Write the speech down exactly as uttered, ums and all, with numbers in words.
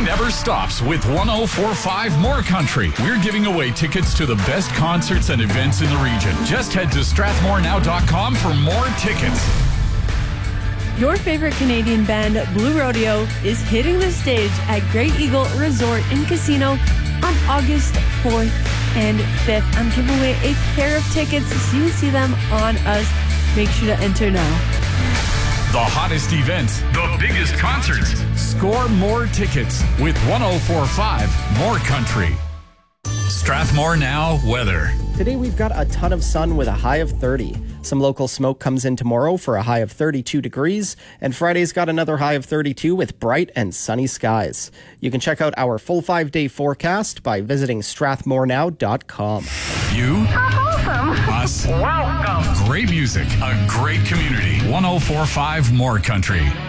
never stops with one oh four point five More Country. We're giving away tickets to the best concerts and events in the region. Just head to strathmore now dot com for more tickets. Your favorite Canadian band, Blue Rodeo, is hitting the stage at Great Eagle Resort and Casino on August fourth and fifth. I'm giving away a pair of tickets so you can see them on us. Make sure to enter now. The hottest events, the biggest concerts. Score more tickets with one oh four point five More Country. Strathmore Now weather. Today we've got a ton of sun with a high of thirty. Some local smoke comes in tomorrow for a high of thirty-two degrees, and Friday's got another high of thirty-two with bright and sunny skies. You can check out our full five-day forecast by visiting strathmore now dot com. You, Awesome. us, Welcome. great music, a great community. one oh four point five More Country.